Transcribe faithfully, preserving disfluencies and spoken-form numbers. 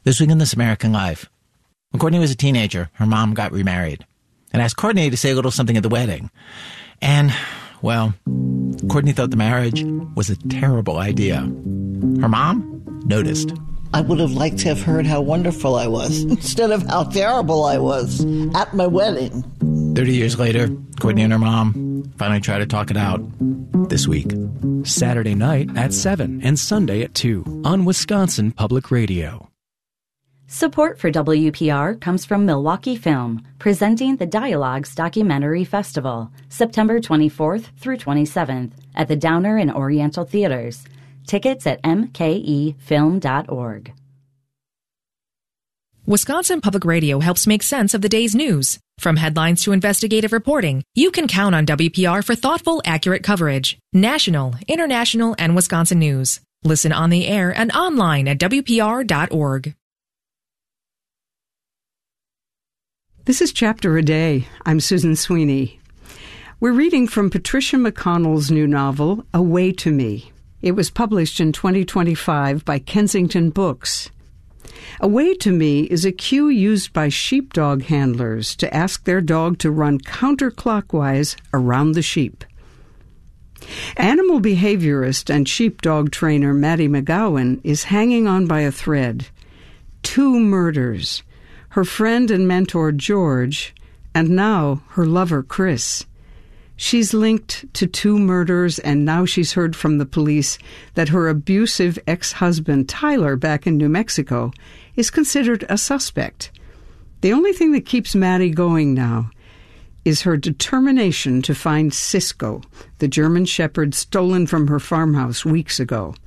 This week in This American Life. When Courtney was a teenager, her mom got remarried and asked Courtney to say a little something at the wedding. And, well, Courtney thought the marriage was a terrible idea. Her mom noticed. I would have liked to have heard how wonderful I was instead of how terrible I was at my wedding. Thirty years later, Courtney and her mom finally tried to talk it out this week. Saturday night at seven and Sunday at two on Wisconsin Public Radio. Support for W P R comes from Milwaukee Film, presenting the Dialogues Documentary Festival, September twenty-fourth through twenty-seventh at the Downer and Oriental Theaters. Tickets at m k e film dot org. Wisconsin Public Radio helps make sense of the day's news. From headlines to investigative reporting, you can count on W P R for thoughtful, accurate coverage. National, international, and Wisconsin news. Listen on the air and online at w p r dot org. This is Chapter a Day. I'm Susan Sweeney. We're reading from Patricia McConnell's new novel, Away to Me. It was published in twenty twenty-five by Kensington Books. Away to Me is a cue used by sheepdog handlers to ask their dog to run counterclockwise around the sheep. Animal behaviorist and sheepdog trainer Maddie McGowan is hanging on by a thread. Two murders. Her friend and mentor George, and now her lover Chris. She's linked to two murders, and now she's heard from the police that her abusive ex-husband, Tyler, back in New Mexico, is considered a suspect. The only thing that keeps Maddie going now is her determination to find Cisco, the German shepherd stolen from her farmhouse weeks ago.